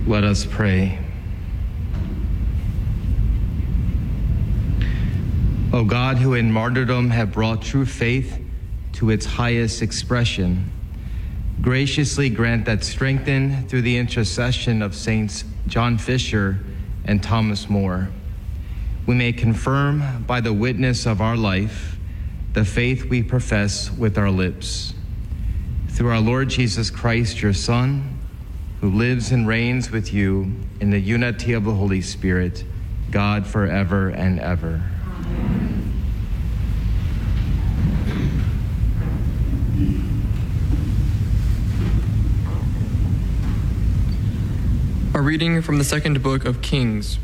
Let us pray. O God, who in martyrdom have brought true faith to its highest expression, graciously grant that, strengthened through the intercession of Saints John Fisher and Thomas More, we may confirm by the witness of our life the faith we profess with our lips. Through our Lord Jesus Christ, your Son, who lives and reigns with you in the unity of the Holy Spirit, God forever and ever. A reading from the second book of Kings.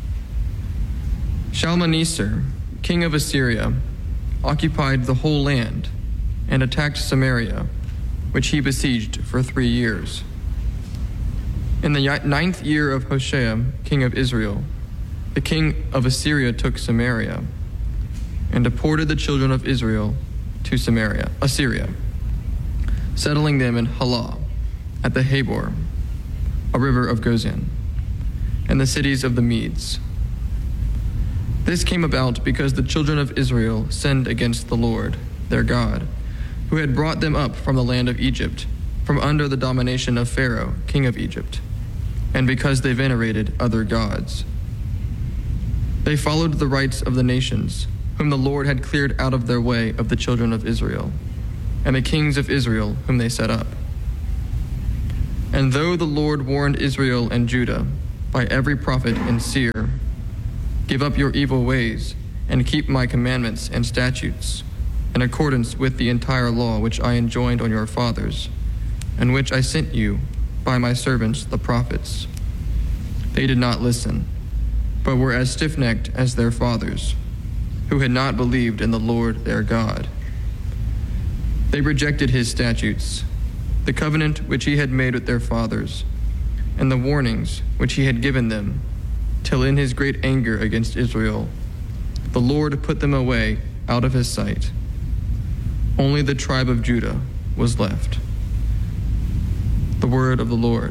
Shalmaneser, king of Assyria, occupied the whole land and attacked Samaria, which he besieged for 3 years. In the 9th year of Hoshea, king of Israel, the king of Assyria took Samaria and deported the children of Israel to Assyria, settling them in Halah at the Habor, a river of Gozan, and the cities of the Medes. This came about because the children of Israel sinned against the Lord, their God, who had brought them up from the land of Egypt, from under the domination of Pharaoh, king of Egypt, and because they venerated other gods. They followed the rites of the nations, whom the Lord had cleared out of their way of the children of Israel, and the kings of Israel whom they set up. And though the Lord warned Israel and Judah by every prophet and seer, give up your evil ways and keep my commandments and statutes, in accordance with the entire law which I enjoined on your fathers, and which I sent you by my servants the prophets. They did not listen, but were as stiff-necked as their fathers, who had not believed in the Lord their God. They rejected his statutes, the covenant which he had made with their fathers, and the warnings which he had given them, till in his great anger against Israel, the Lord put them away out of his sight. Only the tribe of Judah was left. The word of the Lord.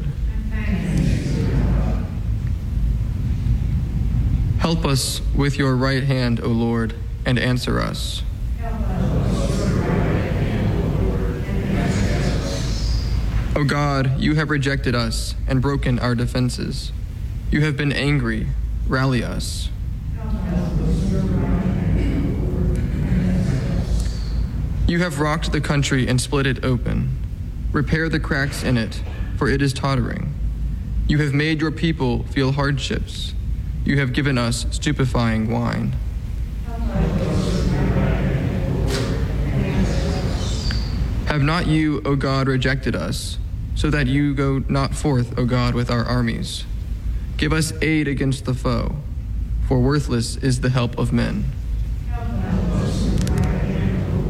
Help us with your right hand, O Lord, and answer us. O God, you have rejected us and broken our defenses. You have been angry. Rally us. You have rocked the country and split it open. Repair the cracks in it, for it is tottering. You have made your people feel hardships. You have given us stupefying wine. Have not you, O God, rejected us, so that you go not forth, O God, with our armies? Give us aid against the foe, for worthless is the help of men.